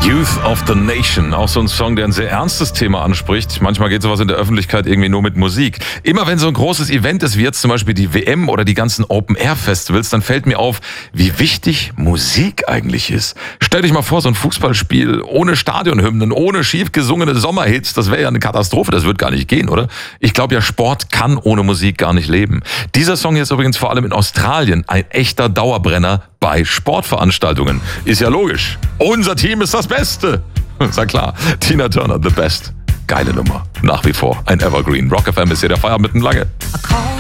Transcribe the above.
Youth of the Nation, auch so ein Song, der ein sehr ernstes Thema anspricht. Manchmal geht sowas in der Öffentlichkeit irgendwie nur mit Musik. Immer wenn so ein großes Event ist, wie jetzt zum Beispiel die WM oder die ganzen Open-Air-Festivals, dann fällt mir auf, wie wichtig Musik eigentlich ist. Stell dich mal vor, so ein Fußballspiel ohne Stadionhymnen, ohne schief gesungene Sommerhits, das wäre ja eine Katastrophe, das wird gar nicht gehen, oder? Ich glaube ja, Sport kann ohne Musik gar nicht leben. Dieser Song hier ist übrigens vor allem in Australien ein echter Dauerbrenner bei Sportveranstaltungen. Ist ja logisch. Unser Team ist das Beste. Ist ja klar. Tina Turner, The Best. Geile Nummer. Nach wie vor ein Evergreen. Rock FM ist hier der Feierabend mit dem Lange.